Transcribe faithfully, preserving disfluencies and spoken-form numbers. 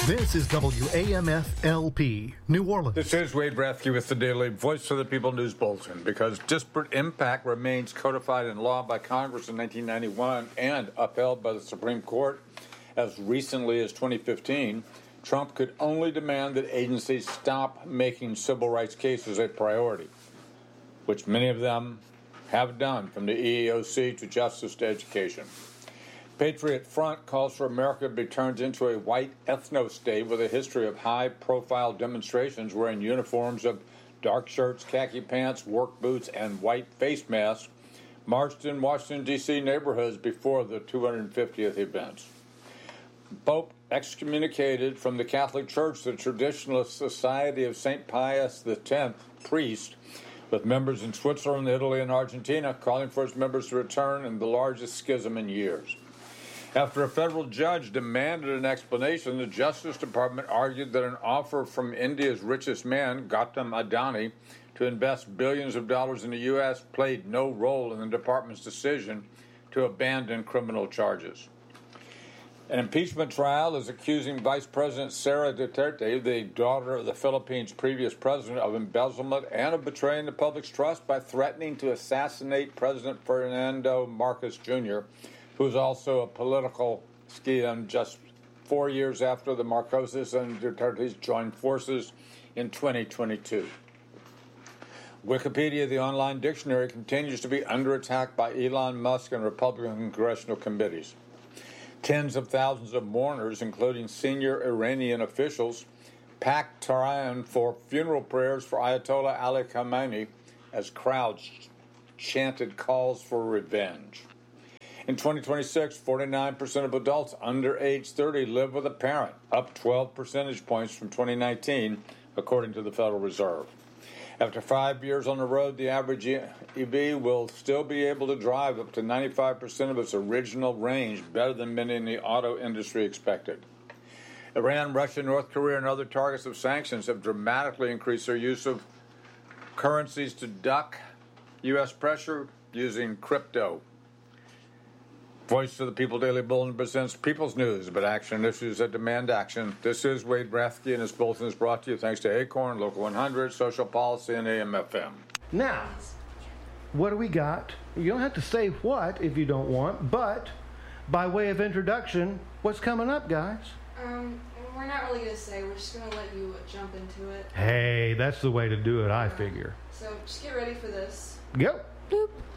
This is W A M F L P, New Orleans. This is Wade Rathke with the Daily Voice of the People News Bulletin. Because disparate impact remains codified in law by Congress in nineteen ninety-one and upheld by the Supreme Court as recently as twenty fifteen, Trump could only demand that agencies stop making civil rights cases a priority, which many of them have done, from the E E O C to justice to education. Patriot Front calls for America to be turned into a white ethno-state with a history of high-profile demonstrations wearing uniforms of dark shirts, khaki pants, work boots, and white face masks, marched in Washington, D C neighborhoods before the two hundred fiftieth events. Pope excommunicated from the Catholic Church the Traditionalist Society of Saint Pius the tenth priest, with members in Switzerland, Italy, and Argentina calling for its members to return in the largest schism in years. After a federal judge demanded an explanation, the Justice Department argued that an offer from India's richest man, Gautam Adani, to invest billions of dollars in the U S played no role in the department's decision to abandon criminal charges. An impeachment trial is accusing Vice President Sara Duterte, the daughter of the Philippines' previous president, of embezzlement and of betraying the public's trust by threatening to assassinate President Ferdinando Marcos Junior, who is also a political schism just four years after the Marcoses and Dutertes joined forces in twenty twenty-two. Wikipedia, the online dictionary, continues to be under attack by Elon Musk and Republican congressional committees. Tens of thousands of mourners, including senior Iranian officials, packed Tehran for funeral prayers for Ayatollah Ali Khamenei as crowds chanted calls for revenge. In twenty twenty-six, forty-nine percent of adults under age thirty live with a parent, up twelve percentage points from twenty nineteen, according to the Federal Reserve. After five years on the road, the average E V will still be able to drive up to ninety-five percent of its original range, better than many in the auto industry expected. Iran, Russia, North Korea, and other targets of sanctions have dramatically increased their use of currencies to duck U S pressure using crypto. Voice of the People Daily Bulletin presents People's News about action and issues that demand action. This is Wade Rathke, and this bulletin is brought to you thanks to Acorn, Local one hundred, Social Policy, and A M F M. Now, what do we got? You don't have to say what if you don't want, but by way of introduction, what's coming up, guys? Um, we're not really going to say. We're just going to let you jump into it. Hey, that's the way to do it, I figure. So just get ready for this. Go. Boop.